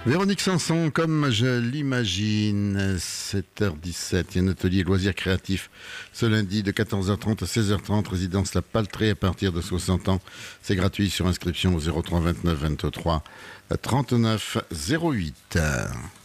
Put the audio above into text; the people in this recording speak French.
Véronique Sanson, comme je l'imagine, 7h17, il y a un atelier loisirs créatifs ce lundi de 14h30 à 16h30, résidence La Paltrée à partir de 60 ans. C'est gratuit sur inscription au 03 29 23 39 08.